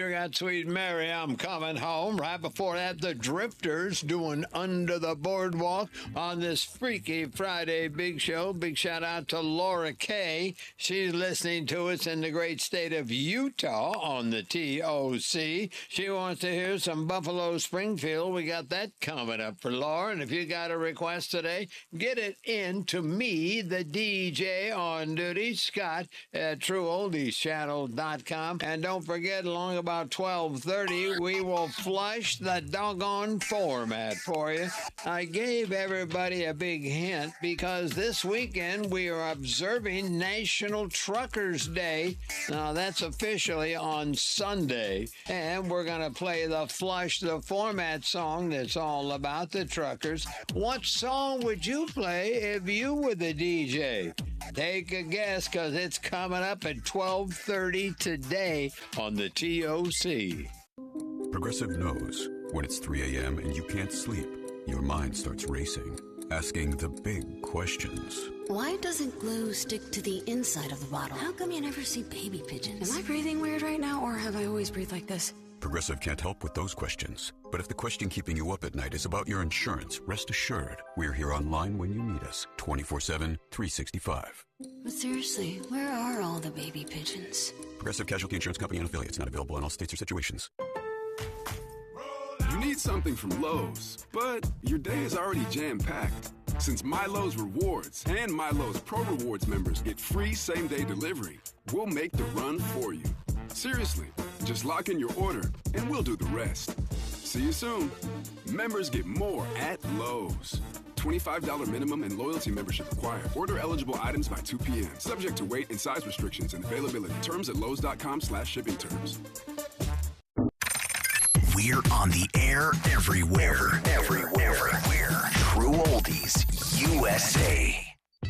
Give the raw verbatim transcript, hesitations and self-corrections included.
Peter got Sweet Mary, I'm Coming Home. Right before that, the Drifters doing Under the Boardwalk on this Freaky Friday Big Show. Big shout out to Laura Kay. She's listening to us in the great state of Utah on the T O C. She wants to hear some Buffalo Springfield. We got that coming up for Laura. And if you got a request today, get it in to me, the D J on duty, Scott at true oldies channel dot com. And don't forget, along about twelve thirty, we will flush the doggone format for you. I gave everybody a big hint because this weekend we are observing National Truckers Day. Now, that's officially on Sunday. And we're going to play the Flush the Format song that's all about the truckers. What song would you play if you were the D J? Take a guess, because it's coming up at twelve thirty today on the T O C. Progressive knows when it's three a.m. and you can't sleep, your mind starts racing, asking the big questions. Why doesn't glue stick to the inside of the bottle? How come you never see baby pigeons? Am I breathing weird right now, or have I always breathed like this? Progressive can't help with those questions. But if the question keeping you up at night is about your insurance, rest assured, we're here online when you need us, twenty-four seven, three sixty-five. But seriously, where are all the baby pigeons? Progressive Casualty Insurance Company and affiliates, not available in all states or situations. You need something from Lowe's, but your day is already jam-packed. Since MyLowe's Rewards and MyLowe's Pro Rewards members get free same-day delivery, we'll make the run for you. Seriously, just lock in your order and we'll do the rest. See you soon. Members get more at Lowe's. twenty-five dollars minimum and loyalty membership required. Order eligible items by two p.m. Subject to weight and size restrictions and availability. Terms at Lowe's.com slash shipping terms. We're on the air everywhere. Everywhere. Everywhere.